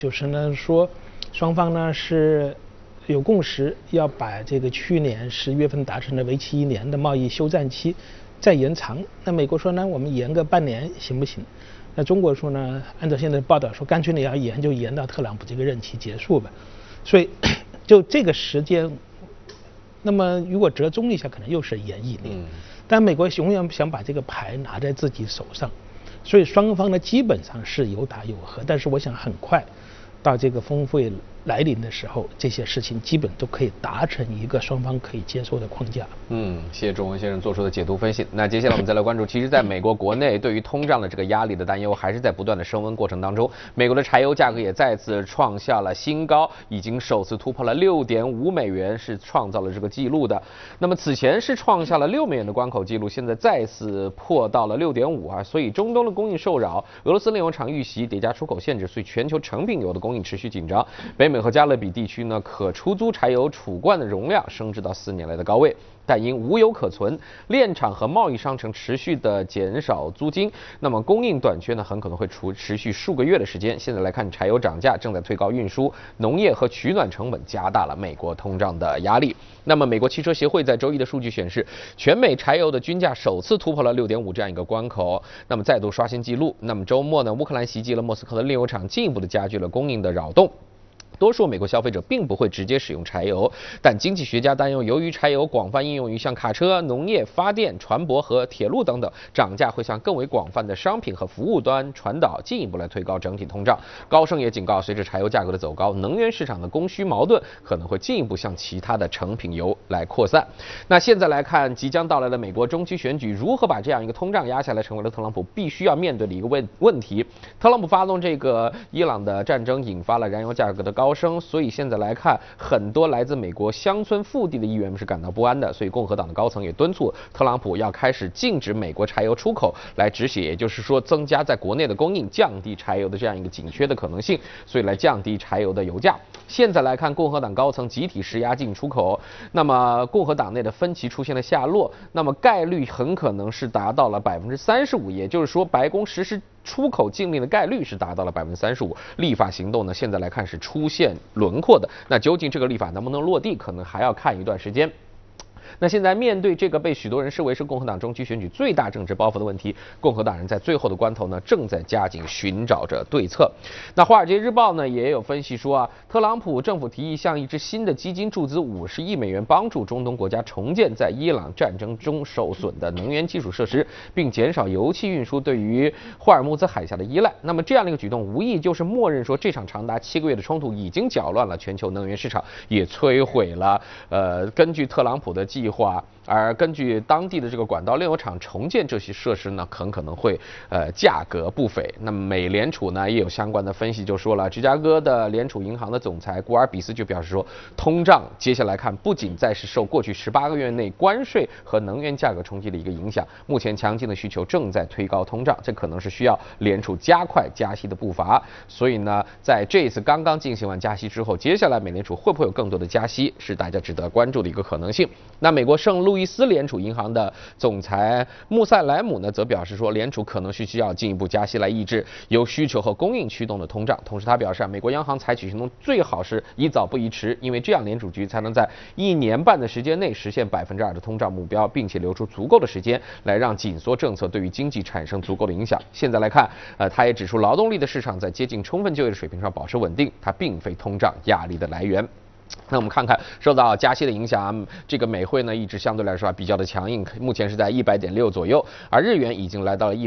就是呢说，双方呢是有共识，要把这个去年10月份达成的为期1年的贸易休战期再延长。那美国说呢，我们延个半年行不行？那中国说呢，按照现在的报道说，干脆你要延就延到特朗普这个任期结束吧。所以就这个时间，那么如果折中一下，可能又是延1年。但美国永远想把这个牌拿在自己手上，所以双方呢基本上是有打有和。但是我想很快到这个峰会来临的时候，这些事情基本都可以达成一个双方可以接受的框架。 谢谢钟文先生做出的解读分析。那接下来我们再来关注，其实在美国国内对于通胀的这个压力的担忧还是在不断的升温过程当中。美国的柴油价格也再次创下了新高，已经首次突破了6.5美元，是创造了这个记录的。那么此前是创下了6美元的关口记录，现在再次破到了6.5啊。所以中东的供应受扰，俄罗斯炼油厂遇袭，叠加出口限制，所以全球成品油的供应持续紧张。北美和加勒比地区呢，可出租柴油储罐的容量升至到4年来的高位。但因无油可存，炼厂和贸易商城持续的减少租金，那么供应短缺呢，很可能会持续数个月的时间。现在来看，柴油涨价正在推高运输、农业和取暖成本，加大了美国通胀的压力。那么，美国汽车协会在周一的数据显示，全美柴油的均价首次突破了6.5这样一个关口，那么再度刷新纪录。那么周末呢，乌克兰袭击了莫斯科的炼油厂，进一步的加剧了供应的扰动。多数美国消费者并不会直接使用柴油，但经济学家担忧，由于柴油广泛应用于像卡车、农业、发电、船舶和铁路等等，涨价会向更为广泛的商品和服务端传导，进一步来推高整体通胀。高盛也警告，随着柴油价格的走高，能源市场的供需矛盾可能会进一步向其他的成品油来扩散。那现在来看，即将到来的美国中期选举，如何把这样一个通胀压下来，成为了特朗普必须要面对的一个问题。特朗普发动这个伊朗的战争，引发了燃油价格的高升，所以现在来看，很多来自美国乡村腹地的议员们是感到不安的，所以共和党的高层也敦促特朗普要开始禁止美国柴油出口来止血，也就是说增加在国内的供应，降低柴油的这样一个紧缺的可能性，所以来降低柴油的油价。现在来看，共和党高层集体施压进出口，那么共和党内的分歧出现了下落，那么概率很可能是达到了35%，也就是说白宫实施出口禁令的概率是达到了35%，立法行动呢，现在来看是出现轮廓的。那究竟这个立法能不能落地，可能还要看一段时间。那现在面对这个被许多人视为是共和党中期选举最大政治包袱的问题，共和党人在最后的关头呢，正在加紧寻找着对策。那《华尔街日报》呢也有分析说特朗普政府提议向一支新的基金注资50亿美元，帮助中东国家重建在伊朗战争中受损的能源基础设施，并减少油气运输对于霍尔木兹海峡的依赖。那么这样的一个举动，无疑就是默认说这场长达7个月的冲突已经搅乱了全球能源市场，也摧毁了根据特朗普的计划，而根据当地的这个管道炼油厂重建这些设施呢，很可能会价格不菲。那么美联储呢也有相关的分析，就说了，芝加哥的联储银行的总裁古尔比斯就表示说，通胀接下来看不仅再是受过去18个月内关税和能源价格冲击的一个影响，目前强劲的需求正在推高通胀，这可能是需要联储加快加息的步伐。所以呢，在这一次刚刚进行完加息之后，接下来美联储会不会有更多的加息，是大家值得关注的一个可能性。那美国圣路易斯联储银行的总裁穆塞莱姆呢，则表示说，联储可能需要进一步加息来抑制由需求和供应驱动的通胀。同时，他表示美国央行采取行动最好是宜早不宜迟，因为这样联储局才能在1年半的时间内实现2%的通胀目标，并且留出足够的时间来让紧缩政策对于经济产生足够的影响。现在来看，他也指出，劳动力的市场在接近充分就业的水平上保持稳定，它并非通胀压力的来源。那我们看看受到加息的影响，这个美汇呢一直相对来说比较的强硬，目前是在100.6左右，而日元已经来到了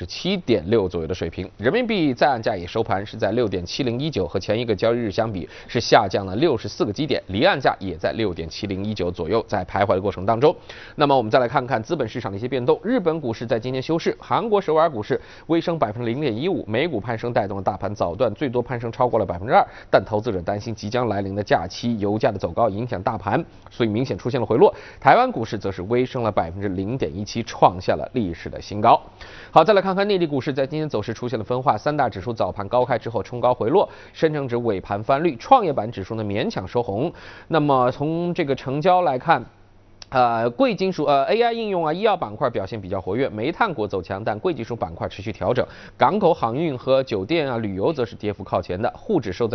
157.6左右的水平。人民币在岸价也收盘是在6.7019，和前一个交易日相比是下降了64个基点，离岸价也在6.7019左右，在徘徊的过程当中。那么我们再来看看资本市场的一些变动。日本股市在今天休市，韩国首尔股市微升0.15%，美股攀升带动了大盘早段最多攀升超过了2%，但投资者担心即将来临的假期油价的走高影响大盘，所以明显出现了回落。台湾股市则是微升了0.17%，创下了历史的新高。好，再来看看内地股市在今天走势出现了分化，三大指数早盘高开之后冲高回落，深成指尾盘翻绿，创业板指数呢勉强收红。那么从这个成交来看， 贵金属AI 应用医药板块表现比较活跃，煤炭股走强，但贵金属板块持续调整。港口航运和酒店旅游则是跌幅靠前的，沪指收在